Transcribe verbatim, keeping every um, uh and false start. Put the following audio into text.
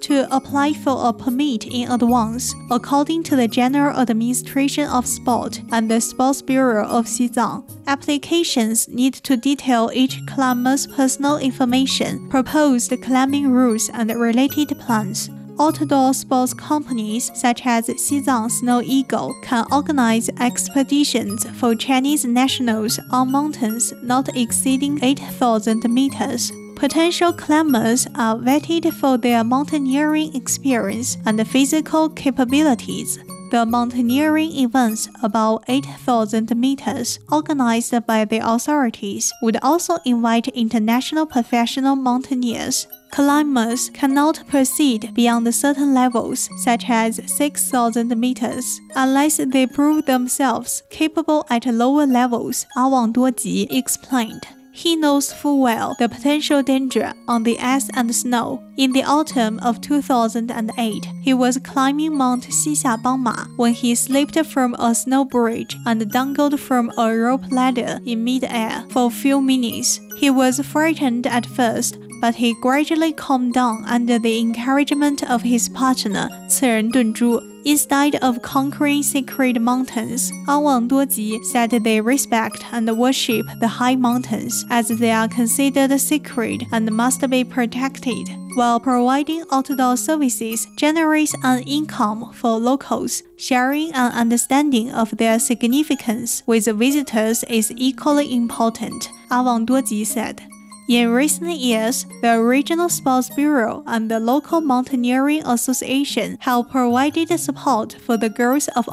to apply for a permit in advance, according to the General Administration of Sport and the Sports Bureau of Xizang. Applications need to detail each climber's personal information, proposed climbing rules, and related plans. Outdoor sports companies such as Xizang Snow Eagle can organize expeditions for Chinese nationals on mountains not exceeding eight thousand meters. Potential climbers are vetted for their mountaineering experience and physical capabilities. The mountaineering events above eight thousand meters, organized by the authorities, would also invite international professional mountaineers. Climbers cannot proceed beyond certain levels, such as six thousand meters, unless they prove themselves capable at lower levels, An Wang Duoji explained. He knows full well the potential danger on the ice and snow. In the autumn of two thousand eight, he was climbing Mount Xixia when he slipped from a snow bridge and dangled from a rope ladder in mid-air for a few minutes. He was frightened at first, but he gradually calmed down under the encouragement of his partner, Ciren Dunzhu. Instead of conquering sacred mountains, An Wang Duoji said they respect and worship the high mountains as they are considered sacred and must be protected, while providing outdoor services generates an income for locals. Sharing an understanding of their significance with visitors is equally important, An Wang Duoji said. In recent years, the Regional Sports Bureau and the local Mountaineering Association have provided support for the girls of